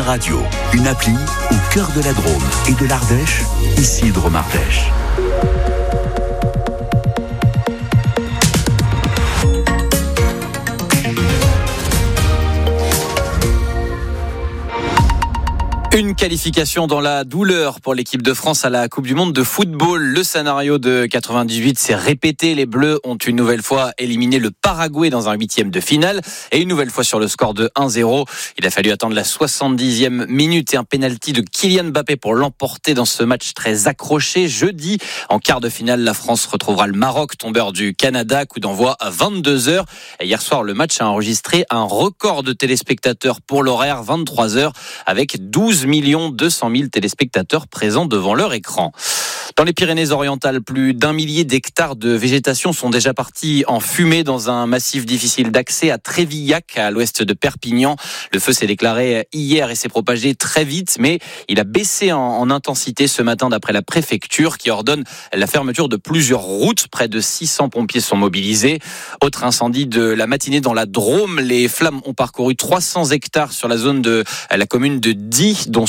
Radio, une appli au cœur de la Drôme et de l'Ardèche, Isidre Mardèche. Une qualification dans la douleur pour l'équipe de France à la Coupe du Monde de football. Le scénario de 98 s'est répété. Les Bleus ont une nouvelle fois éliminé le Paraguay dans un 8e de finale et une nouvelle fois sur le score de 1-0. Il a fallu attendre la 70e minute et un pénalty de Kylian Mbappé pour l'emporter dans ce match très accroché. Jeudi, en quart de finale, la France retrouvera le Maroc, tombeur du Canada. Coup d'envoi à 22h. Et hier soir, le match a enregistré un record de téléspectateurs pour l'horaire, 23h, avec 12 200 000 téléspectateurs présents devant leur écran. Dans les Pyrénées-Orientales, plus d'1 millier d'hectares de végétation sont déjà partis en fumée dans un massif difficile d'accès à Trévillac, à l'ouest de Perpignan. Le feu s'est déclaré hier et s'est propagé très vite, mais il a baissé en intensité ce matin d'après la préfecture qui ordonne la fermeture de plusieurs routes. Près de 600 pompiers sont mobilisés. Autre incendie de la matinée dans la Drôme. Les flammes ont parcouru 300 hectares sur la zone de la commune de Die, dont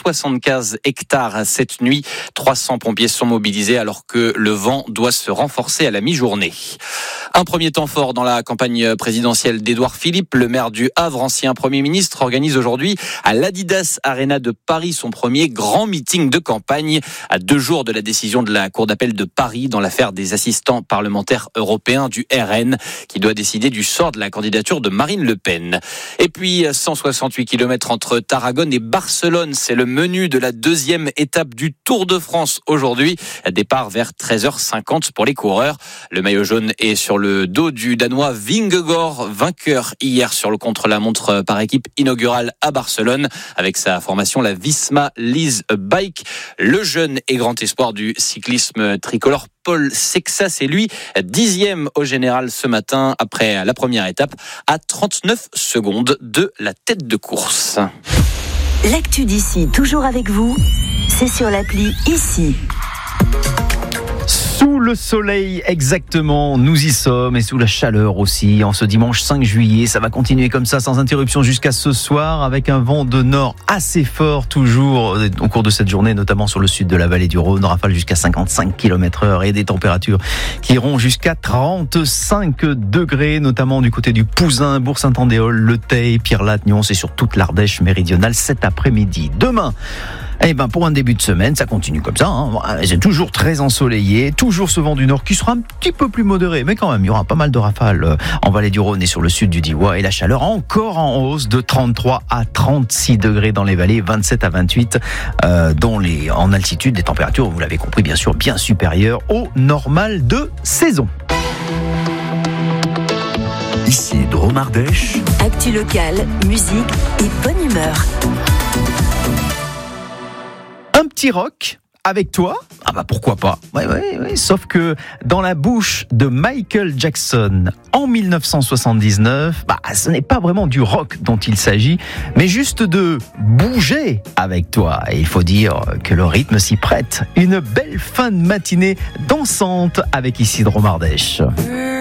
175 hectares cette nuit. 300 pompiers sont mobilisés alors que le vent doit se renforcer à la mi-journée. Un premier temps fort dans la campagne présidentielle d'Édouard Philippe. Le maire du Havre, ancien Premier ministre, organise aujourd'hui à l'Adidas Arena de Paris son premier grand meeting de campagne à 2 jours de la décision de la Cour d'appel de Paris dans l'affaire des assistants parlementaires européens du RN qui doit décider du sort de la candidature de Marine Le Pen. Et puis 168 km entre Tarragone et Barcelone, c'est le menu de la 2e étape du Tour de France aujourd'hui. Départ vers 13h50 pour les coureurs. Le maillot jaune est sur le dos du Danois Vingegaard, vainqueur hier sur le contre-la-montre par équipe inaugurale à Barcelone avec sa formation la Visma Lease Bike. Le jeune et grand espoir du cyclisme tricolore Paul Sexas est lui 10e au général ce matin après la première étape à 39 secondes de la tête de course. L'actu d'ici, toujours avec vous, c'est sur l'appli Ici. Sous le soleil, exactement, nous y sommes, et sous la chaleur aussi, en ce dimanche 5 juillet. Ça va continuer comme ça, sans interruption, jusqu'à ce soir, avec un vent de nord assez fort, toujours au cours de cette journée, notamment sur le sud de la vallée du Rhône, rafale jusqu'à 55 km/h, et des températures qui iront jusqu'à 35 degrés, notamment du côté du Pouzin, Bourg-Saint-Andéol, Le Teil, Pierre-Latte, Nyons, et sur toute l'Ardèche méridionale cet après-midi. Demain, pour un début de semaine, ça continue comme ça. C'est toujours très ensoleillé, toujours ce vent du nord qui sera un petit peu plus modéré, mais quand même, il y aura pas mal de rafales en vallée du Rhône et sur le sud du Diois, et la chaleur encore en hausse de 33 à 36 degrés dans les vallées, 27 à 28 en altitude, des températures, vous l'avez compris, bien sûr, bien supérieures au normal de saison. Ici Drôme Ardèche. Actu locale, musique et bonne humeur. Un petit rock avec toi ? Pourquoi pas ? Oui, sauf que dans la bouche de Michael Jackson en 1979, ce n'est pas vraiment du rock dont il s'agit, mais juste de bouger avec toi. Et il faut dire que le rythme s'y prête. Une belle fin de matinée dansante avec Isidre Mardèche.